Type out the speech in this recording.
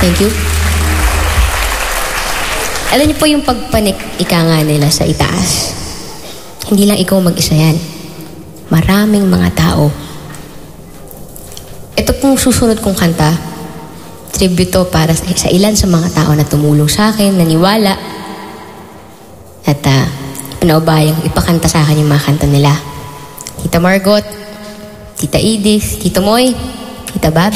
Thank you. Alam niyo po yung pagpanik, ika nga nila sa itaas. Hindi lang ikaw mag-isa yan. Maraming mga tao. Ito pong susunod kong kanta, tribute to para sa ilan sa mga tao na tumulong sa akin, naniwala, at pinaubayang ipakanta sa akin yung mga kanta nila. Tita Margot, Tita Edith, Tito Moy, Tita Bobby.